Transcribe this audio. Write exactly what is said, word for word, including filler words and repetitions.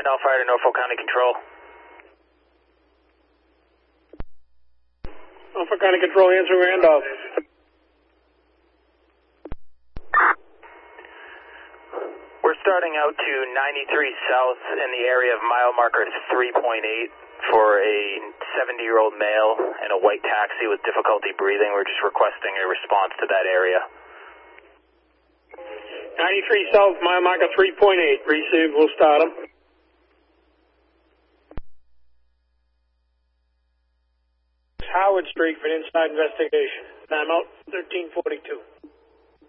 Randolph Fire to Norfolk County Control. Norfolk County Control, answering Randolph. We're starting out to ninety-three South in the area of mile marker three point eight for a seventy-year-old male in a white taxi with difficulty breathing. We're just requesting a response to that area. ninety-three South, mile marker three point eight. Received, we'll start him. Howard Street for an inside investigation. Time out, thirteen forty-two.